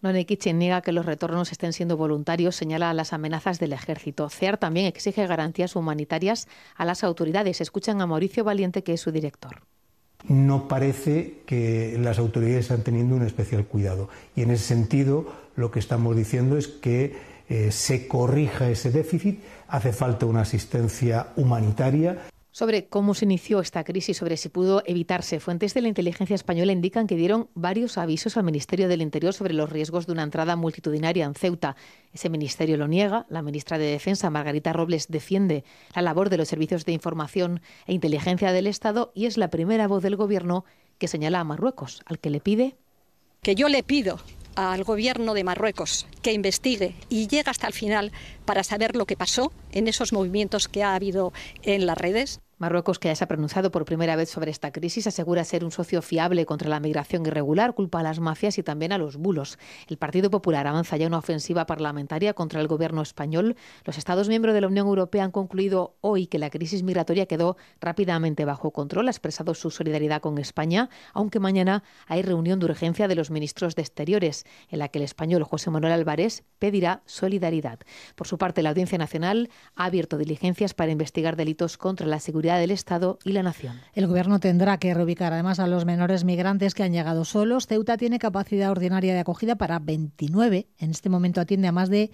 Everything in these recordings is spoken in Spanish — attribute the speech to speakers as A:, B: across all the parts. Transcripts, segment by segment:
A: None Kitchen niega que los retornos estén siendo voluntarios, señala las amenazas del ejército. CEAR también exige garantías humanitarias a las autoridades. Escuchan a Mauricio Valiente, que es su director.
B: No parece que las autoridades están teniendo un especial cuidado. Y en ese sentido, lo que estamos diciendo es que se corrija ese déficit. Hace falta una asistencia humanitaria.
A: Sobre cómo se inició esta crisis, sobre si pudo evitarse, fuentes de la inteligencia española indican que dieron varios avisos al Ministerio del Interior sobre los riesgos de una entrada multitudinaria en Ceuta. Ese ministerio lo niega. La ministra de Defensa, Margarita Robles, defiende la labor de los servicios de información e inteligencia del Estado y es la primera voz del Gobierno que señala a Marruecos, al que le pide...
C: Que yo le pido al Gobierno de Marruecos que investigue y llegue hasta el final para saber lo que pasó en esos movimientos que ha habido en las redes.
A: Marruecos, que ya se ha pronunciado por primera vez sobre esta crisis, asegura ser un socio fiable contra la migración irregular, culpa a las mafias y también a los bulos. El Partido Popular avanza ya una ofensiva parlamentaria contra el gobierno español. Los Estados miembros de la Unión Europea han concluido hoy que la crisis migratoria quedó rápidamente bajo control. Ha expresado su solidaridad con España, aunque mañana hay reunión de urgencia de los ministros de Exteriores, en la que el español José Manuel Álvarez pedirá solidaridad. Por su parte, la Audiencia Nacional ha abierto diligencias para investigar delitos contra la seguridad del Estado y la nación.
D: El Gobierno tendrá que reubicar además a los menores migrantes que han llegado solos. Ceuta tiene capacidad ordinaria de acogida para 29. En este momento atiende a más de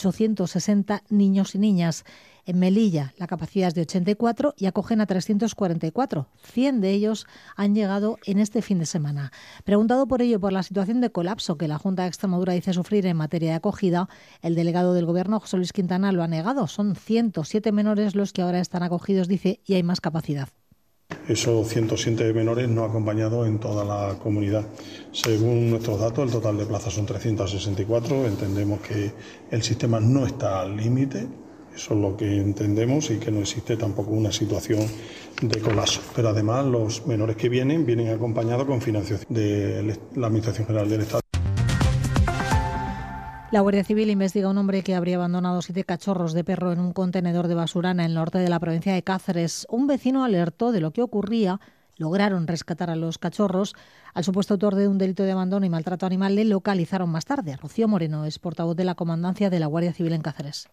D: 860 niños y niñas. En Melilla la capacidad es de 84 y acogen a 344. 100 de ellos han llegado en este fin de semana. Preguntado por ello por la situación de colapso que la Junta de Extremadura dice sufrir en materia de acogida, el delegado del Gobierno, José Luis Quintana, lo ha negado. Son 107 menores los que ahora están acogidos, dice, y hay más capacidad.
E: Esos 107 menores no acompañados en toda la comunidad. Según nuestros datos, el total de plazas son 364. Entendemos que el sistema no está al límite. Eso es lo que entendemos y que no existe tampoco una situación de colapso. Pero además los menores que vienen acompañados con financiación de la Administración General del Estado.
D: La Guardia Civil investiga a un hombre que habría abandonado 7 cachorros de perro en un contenedor de basura en el norte de la provincia de Cáceres. Un vecino alertó de lo que ocurría. Lograron rescatar a los cachorros. Al supuesto autor de un delito de abandono y maltrato animal le localizaron más tarde. Rocío Moreno es portavoz de la Comandancia de la Guardia Civil en Cáceres.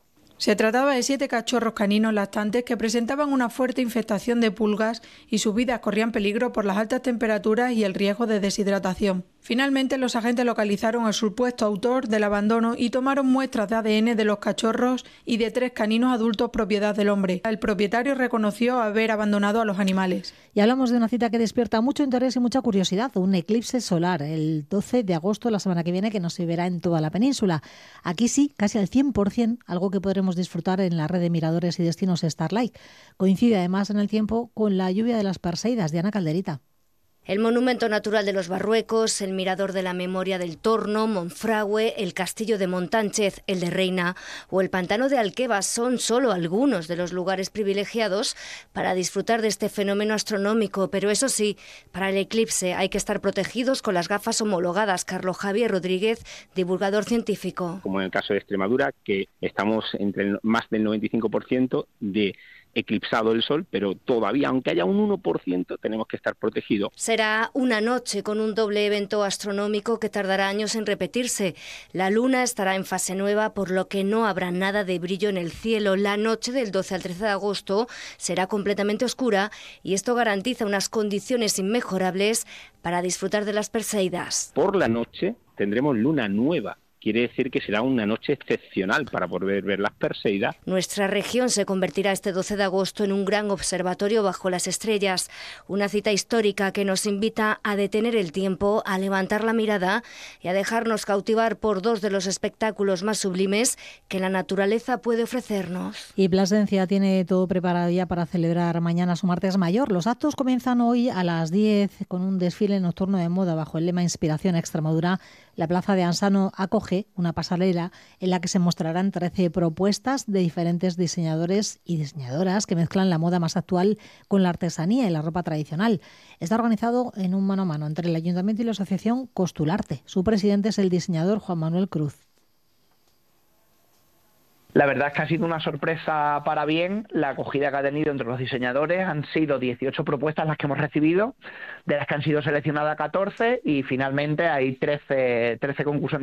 F: Se trataba de 7 cachorros caninos lactantes que presentaban una fuerte infestación de pulgas y sus vidas corrían peligro por las altas temperaturas y el riesgo de deshidratación. Finalmente, los agentes localizaron al supuesto autor del abandono y tomaron muestras de ADN de los cachorros y de 3 caninos adultos propiedad del hombre. El propietario reconoció haber abandonado a los animales.
D: Y hablamos de una cita que despierta mucho interés y mucha curiosidad, un eclipse solar, el 12 de agosto, la semana que viene, que no se verá en toda la península. Aquí sí, casi al 100%, algo que podremos disfrutar en la red de miradores y destinos Starlight. Coincide además en el tiempo con la lluvia de las Perseidas, Diana Calderita.
G: El monumento natural de los Barruecos, el mirador de la memoria del Torno, Monfragüe, el castillo de Montánchez, el de Reina o el pantano de Alqueva son solo algunos de los lugares privilegiados para disfrutar de este fenómeno astronómico. Pero eso sí, para el eclipse hay que estar protegidos con las gafas homologadas. Carlos Javier Rodríguez, divulgador científico.
H: Como en el caso de Extremadura, que estamos entre más del 95% de eclipsado el sol, pero todavía, aunque haya un 1%, tenemos que estar protegidos.
G: Será una noche con un doble evento astronómico que tardará años en repetirse. La luna estará en fase nueva, por lo que no habrá nada de brillo en el cielo. La noche del 12 al 13 de agosto será completamente oscura y esto garantiza unas condiciones inmejorables para disfrutar de las Perseidas.
H: Por la noche tendremos luna nueva. Quiere decir que será una noche excepcional para poder ver las Perseidas.
G: Nuestra región se convertirá este 12 de agosto en un gran observatorio bajo las estrellas. Una cita histórica que nos invita a detener el tiempo, a levantar la mirada y a dejarnos cautivar por dos de los espectáculos más sublimes que la naturaleza puede ofrecernos.
D: Y Plasencia tiene todo preparado ya para celebrar mañana su martes mayor. Los actos comienzan hoy a las 10 con un desfile nocturno de moda bajo el lema Inspiración Extremadura. La plaza de Ansano acoge una pasarela en la que se mostrarán 13 propuestas de diferentes diseñadores y diseñadoras que mezclan la moda más actual con la artesanía y la ropa tradicional. Está organizado en un mano a mano entre el Ayuntamiento y la asociación Costularte. Su presidente es el diseñador Juan Manuel Cruz.
I: La verdad es que ha sido una sorpresa para bien la acogida que ha tenido entre los diseñadores. Han sido 18 propuestas las que hemos recibido, de las que han sido seleccionadas 14 y finalmente hay 13 concursantes